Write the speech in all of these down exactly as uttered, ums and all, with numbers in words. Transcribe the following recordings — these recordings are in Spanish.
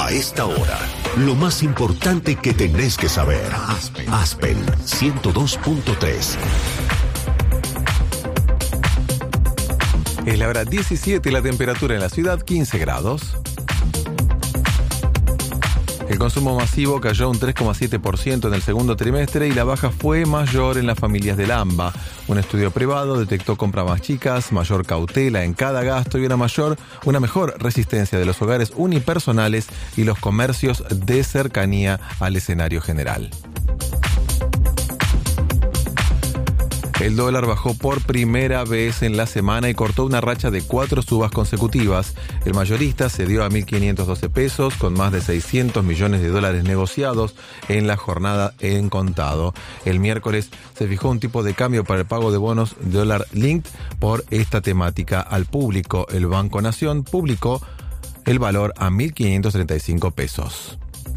A esta hora, lo más importante que tenés que saber. Aspen, Aspen ciento dos punto tres. Es la hora diecisiete y la temperatura en la ciudad quince grados. El consumo masivo cayó un tres coma siete por ciento en el segundo trimestre y la baja fue mayor en las familias del AMBA. Un estudio privado detectó compras más chicas, mayor cautela en cada gasto y una mayor, una mejor resistencia de los hogares unipersonales y los comercios de cercanía al escenario general. El dólar bajó por primera vez en la semana y cortó una racha de cuatro subas consecutivas. El mayorista cedió a mil quinientos doce pesos con más de seiscientos millones de dólares negociados en la jornada en contado. El miércoles se fijó un tipo de cambio para el pago de bonos dólar linked por esta temática al público. El Banco Nación publicó el valor a mil quinientos treinta y cinco pesos.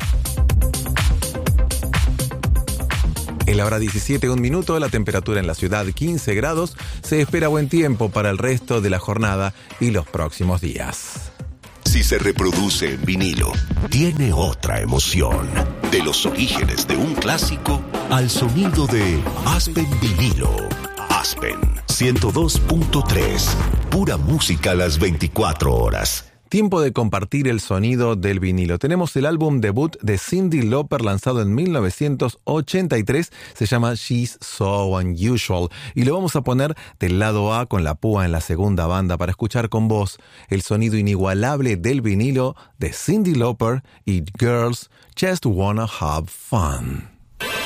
En la hora diecisiete, un minuto, la temperatura en la ciudad quince grados. Se espera buen tiempo para el resto de la jornada y los próximos días. Si se reproduce en vinilo, tiene otra emoción. De los orígenes de un clásico al sonido de Aspen Vinilo. Aspen ciento dos punto tres. Pura música a las veinticuatro horas. Tiempo de compartir el sonido del vinilo. Tenemos el álbum debut de Cyndi Lauper lanzado en mil novecientos ochenta y tres. Se llama She's So Unusual. Y lo vamos a poner del lado A con la púa en la segunda banda para escuchar con voz el sonido inigualable del vinilo de Cyndi Lauper y Girls Just Wanna Have Fun.